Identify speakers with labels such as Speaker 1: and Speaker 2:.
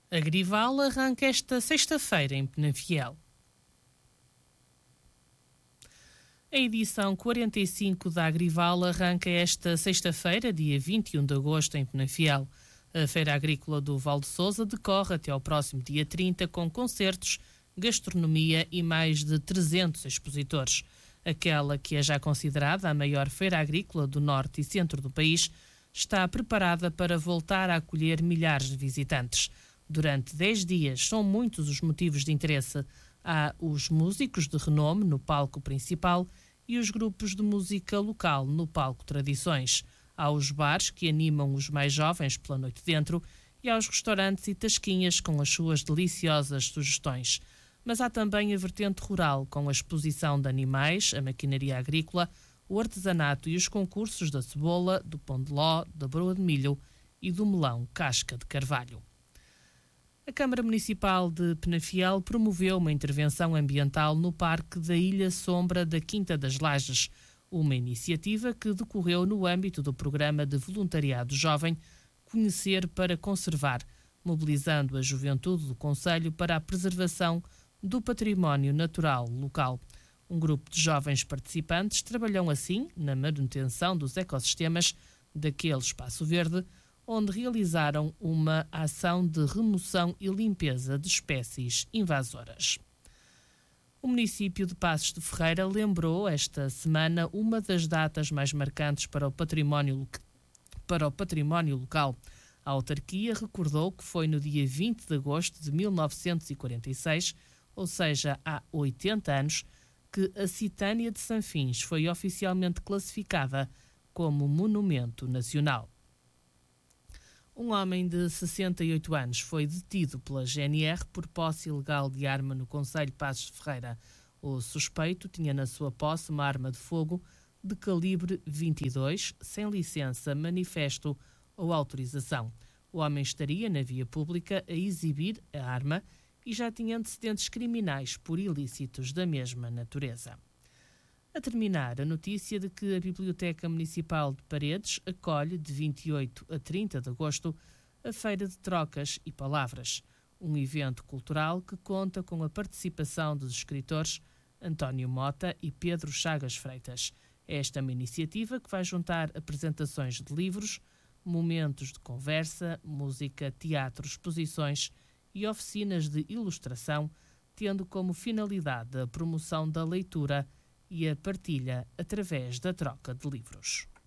Speaker 1: A Grival arranca esta sexta-feira em Penafiel. A edição 45 da Agrival arranca esta sexta-feira, dia 21 de agosto, em Penafiel. A Feira Agrícola do Val de Sousa decorre até ao próximo dia 30 com concertos, gastronomia e mais de 300 expositores. Aquela que é já considerada a maior feira agrícola do norte e centro do país está preparada para voltar a acolher milhares de visitantes. Durante 10 dias são muitos os motivos de interesse. Há os músicos de renome no palco principal e os grupos de música local no palco Tradições. Há os bares que animam os mais jovens pela noite dentro e há os restaurantes e tasquinhas com as suas deliciosas sugestões. Mas há também a vertente rural, com a exposição de animais, a maquinaria agrícola, o artesanato e os concursos da cebola, do pão de ló, da broa de milho e do melão casca de carvalho. A Câmara Municipal de Penafiel promoveu uma intervenção ambiental no Parque da Ilha Sombra da Quinta das Lajes, uma iniciativa que decorreu no âmbito do programa de voluntariado jovem Conhecer para Conservar, mobilizando a juventude do concelho para a preservação do património natural local. Um grupo de jovens participantes trabalham assim na manutenção dos ecossistemas daquele espaço verde, onde realizaram uma ação de remoção e limpeza de espécies invasoras. O município de Passos de Ferreira lembrou esta semana uma das datas mais marcantes para o património local. A autarquia recordou que foi no dia 20 de agosto de 1946, ou seja, há 80 anos, que a Citânia de Sanfins foi oficialmente classificada como Monumento Nacional. Um homem de 68 anos foi detido pela GNR por posse ilegal de arma no concelho de Passos de Ferreira. O suspeito tinha na sua posse uma arma de fogo de calibre 22, sem licença, manifesto ou autorização. O homem estaria na via pública a exibir a arma e já tinha antecedentes criminais por ilícitos da mesma natureza. A terminar, a notícia de que a Biblioteca Municipal de Paredes acolhe de 28 a 30 de agosto a Feira de Trocas e Palavras, um evento cultural que conta com a participação dos escritores António Mota e Pedro Chagas Freitas. Esta é uma iniciativa que vai juntar apresentações de livros, momentos de conversa, música, teatro, exposições e oficinas de ilustração, tendo como finalidade a promoção da leitura e a partilha através da troca de livros.